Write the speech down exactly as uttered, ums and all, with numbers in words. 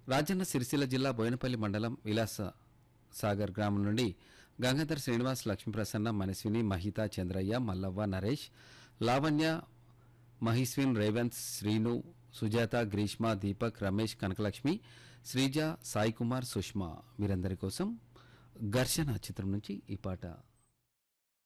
రాజన్న సిరిసిల్ల జిల్లా బోయినపల్లి మండలం విలాస సాగర్ గ్రామం నుండి గంగాధర్ శ్రీనివాస్ లక్ష్మీప్రసన్న మనస్విని మహిత చంద్రయ్య మల్లవ్వ నరేష్ లావణ్య మహిస్విన్ రేవంత్ శ్రీను సుజాత గ్రీష్మ దీపక్ రమేష్ కనకలక్ష్మి శ్రీజ సాయి కుమార్ సుష్మా వీరందరి కోసం ఘర్షణ చిత్రం నుంచి ఈ పాట.